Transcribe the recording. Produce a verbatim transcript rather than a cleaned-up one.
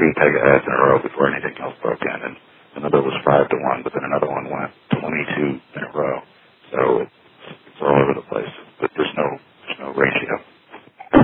three Pega ads in a row before anything else broke in, and another was five to one, but then another one went.